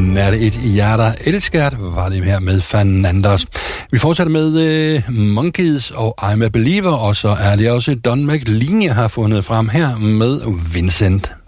När ett hjärta älskar var det her med Fernandes. Vi fortsætter med Monkeys og I'm a Believer, og så er det også Don McLean, jeg har fundet frem her med Vincent.